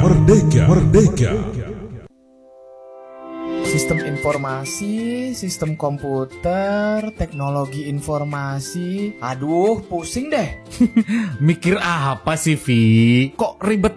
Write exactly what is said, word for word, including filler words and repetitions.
Merdeka, Merdeka. Sistem informasi, sistem komputer, teknologi informasi. Aduh, pusing deh. Mikir apa sih, Vi? Kok ribet